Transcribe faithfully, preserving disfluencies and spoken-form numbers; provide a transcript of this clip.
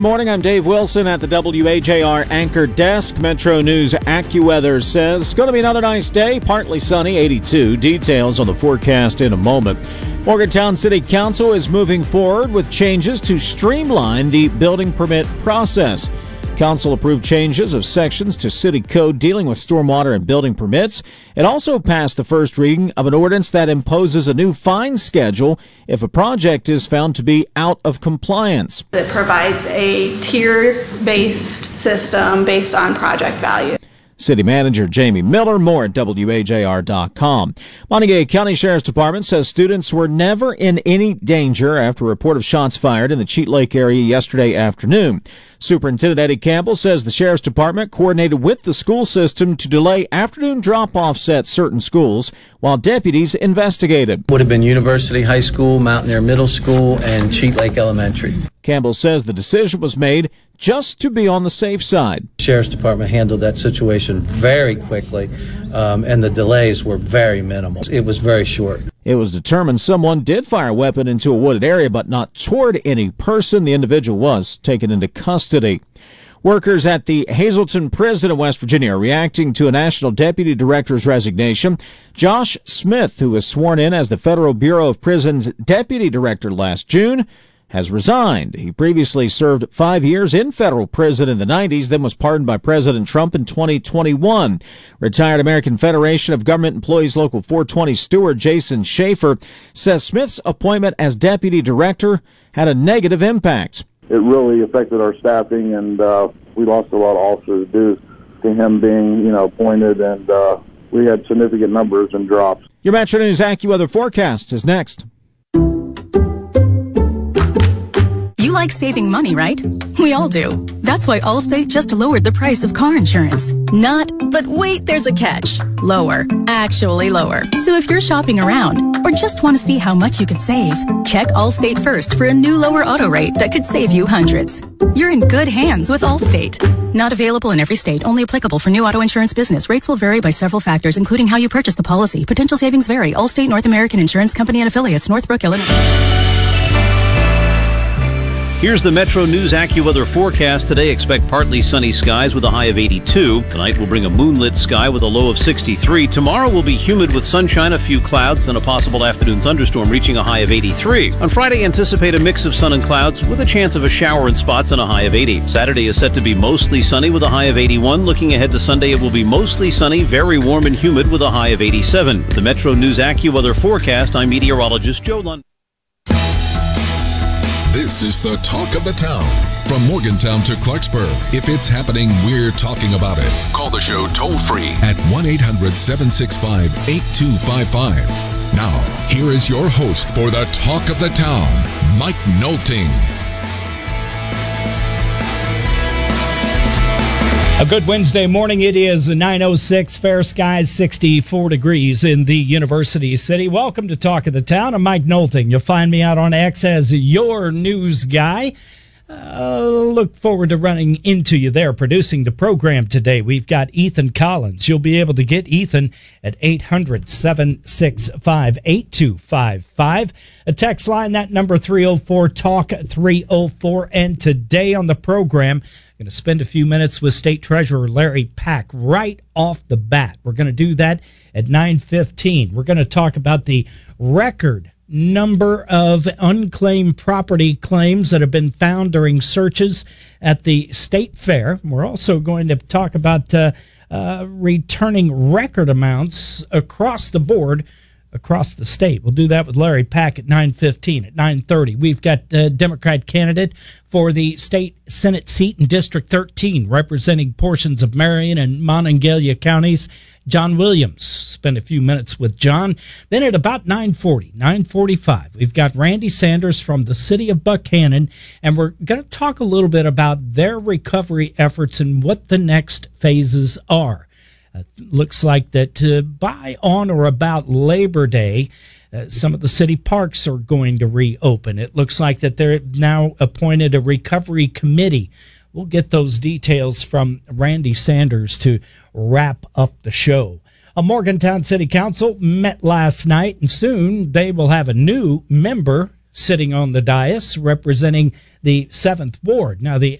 Morning, I'm Dave Wilson at the W A J R Anchor Desk. Metro News AccuWeather says it's going to be another nice day, partly sunny, eighty-two. Details on the forecast in a moment. Morgantown City Council is moving forward with changes to streamline the building permit process. Council approved changes of sections to city code dealing with stormwater and building permits. It also passed the first reading of an ordinance that imposes a new fine schedule if a project is found to be out of compliance. It provides a tier-based system based on project value. City Manager Jamie Miller, more at W A J R dot com. Montague County Sheriff's Department says students were never in any danger after a report of shots fired in the Cheat Lake area yesterday afternoon. Superintendent Eddie Campbell says the Sheriff's Department coordinated with the school system to delay afternoon drop-offs at certain schools while deputies investigated. Would have been University High School, Mountaineer Middle School, and Cheat Lake Elementary. Campbell says the decision was made just to be on the safe side. The Sheriff's Department handled that situation very quickly, um, and the delays were very minimal. It was very short. It was determined someone did fire a weapon into a wooded area, but not toward any person. The individual was taken into custody. Workers at the Hazleton Prison in West Virginia are reacting to a national deputy director's resignation. Josh Smith, who was sworn in as the Federal Bureau of Prisons deputy director last June, has resigned. He previously served five years in federal prison in the nineties, then was pardoned by President Trump in twenty twenty-one. Retired American Federation of Government Employees Local four twenty steward Jason Schaefer says Smith's appointment as deputy director had a negative impact. It really affected our staffing, and uh, we lost a lot of officers due to him being, you know, appointed, and uh, we had significant numbers and drops. Your Metro News AccuWeather forecast is next. You like saving money, right? We all do. That's why Allstate just lowered the price of car insurance. Not, but wait, there's a catch. Lower. Actually lower. So if you're shopping around or just want to see how much you could save, check Allstate first for a new lower auto rate that could save you hundreds. You're in good hands with Allstate. Not available in every state. Only applicable for new auto insurance business. Rates will vary by several factors, including how you purchase the policy. Potential savings vary. Allstate North American Insurance Company and affiliates. Northbrook, Illinois. Here's the Metro News AccuWeather forecast. Today, expect partly sunny skies with a high of eighty-two. Tonight will bring a moonlit sky with a low of sixty-three. Tomorrow will be humid with sunshine, a few clouds, and a possible afternoon thunderstorm reaching a high of eighty-three. On Friday, anticipate a mix of sun and clouds with a chance of a shower in spots and a high of eighty. Saturday is set to be mostly sunny with a high of eighty-one. Looking ahead to Sunday, it will be mostly sunny, very warm and humid with a high of eighty-seven. The Metro News AccuWeather forecast, I'm meteorologist Joe Lund. This is the talk of the town. From Morgantown to Clarksburg. If it's happening, we're talking about it. Call the show toll free at one eight hundred seven six five eight two five five. Now, here is your host for the talk of the town, Mike Nolting. A good Wednesday morning. It is nine oh six, fair skies, sixty-four degrees in the University City. Welcome to Talk of the Town. I'm Mike Nolting. You'll find me out on X as your news guy. Uh, look forward to running into you there producing the program today. We've got Ethan Collins. You'll be able to get Ethan at eight hundred seven six five eight two five five. A text line, that number three oh four talk three oh four. And today on the program, going to spend a few minutes with State Treasurer Larry Pack right off the bat. We're going to do that at nine fifteen. We're going to talk about the record number of unclaimed property claims that have been found during searches at the State Fair. We're also going to talk about uh, uh, returning record amounts across the board across the state. We'll do that with Larry Pack at nine fifteen. At nine thirty, we've got a Democrat candidate for the state Senate seat in District thirteen, representing portions of Marion and Monongalia counties, John Williams. Spend a few minutes with John. Then at about nine forty, nine forty-five, we've got Randy Sanders from the city of Buckhannon, and we're going to talk a little bit about their recovery efforts and what the next phases are. Uh, looks like that uh, by, on, or about Labor Day, uh, some of the city parks are going to reopen. It looks like that they're now appointed a recovery committee. We'll get those details from Randy Sanders to wrap up the show. A Morgantown City Council met last night, and soon they will have a new member sitting on the dais representing the seventh Ward. Now, the